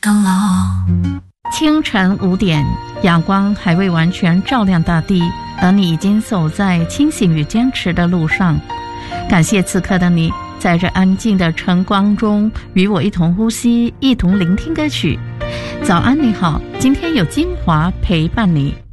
到老。 清晨5点，阳光还未完全照亮大地，而你已经走在清醒与坚持的路上。感谢此刻的你，在这安静的晨光中与我一同呼吸，一同聆听歌曲。早安你好，今天有金华陪伴你。